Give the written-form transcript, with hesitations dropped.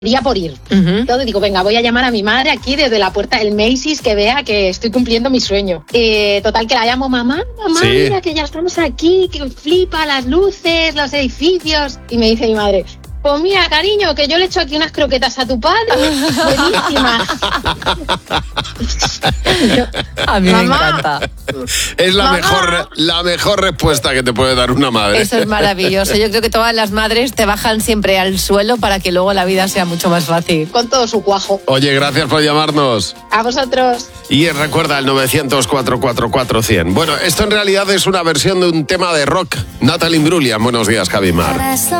Quería por ir. Entonces digo, venga, voy a llamar a mi madre aquí desde la puerta del Macy's que vea que estoy cumpliendo mi sueño. Total, que la llamo, mamá, Sí. mira que ya estamos aquí, que flipa las luces, los edificios. Y me dice mi madre, pues mira, cariño, que yo le echo aquí unas croquetas a tu padre. Buenísimas. A mí me Mamá. encanta. Es la Mamá. mejor respuesta que te puede dar una madre. Eso es maravilloso. Yo creo que todas las madres te bajan siempre al suelo para que luego la vida sea mucho más fácil. Con todo su cuajo. Oye, gracias por llamarnos. A vosotros. Y recuerda el 900-444-100. Bueno, esto en realidad es una versión de un tema de rock. Natalie Imbruglia. Buenos días, Javi Mar.